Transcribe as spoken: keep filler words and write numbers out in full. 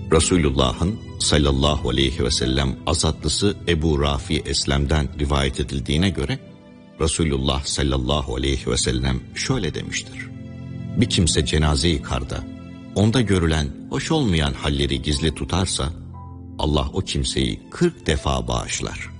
Resulullah'ın sallallahu aleyhi ve sellem azatlısı Ebu Rafi Eslem'den rivayet edildiğine göre Resulullah sallallahu aleyhi ve sellem şöyle demiştir: bir kimse cenaze-i karda onda görülen hoş olmayan halleri gizli tutarsa Allah o kimseyi kırk defa bağışlar.